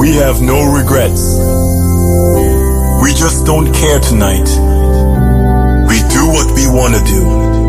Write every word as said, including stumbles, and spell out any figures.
We have no regrets. We just don't care tonight. We do what we want to do.